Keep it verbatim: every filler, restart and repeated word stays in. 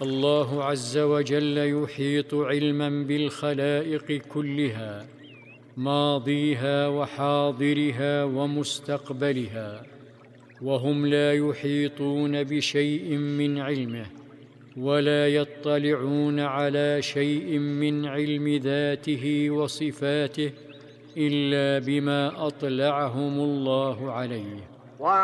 الله عز وجل يحيط علما بالخلائق كلها، ماضيها وحاضرها ومستقبلها، وهم لا يحيطون بشيء من علمه، ولا يطلعون على شيء من علم ذاته وصفاته إلا بما أطلعهم الله عليه.